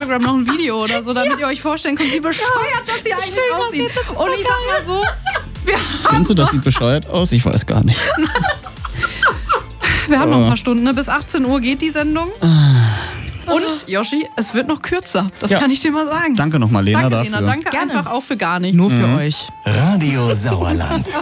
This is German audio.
Instagram noch ein Video oder so, damit ihr euch vorstellen könnt, wie bescheuert das hier eigentlich aussieht. Und ich sag mal so, Findest du, das sieht bescheuert aus? Ich weiß gar nicht. wir haben noch ein paar Stunden, ne? Bis 18 Uhr geht die Sendung. Und, Yoshi, es wird noch kürzer. Das kann ich dir mal sagen. Danke nochmal, Lena, Danke, dafür. Lena. Danke Gerne. einfach auch für gar nichts. Nur für euch. Radio Sauerland.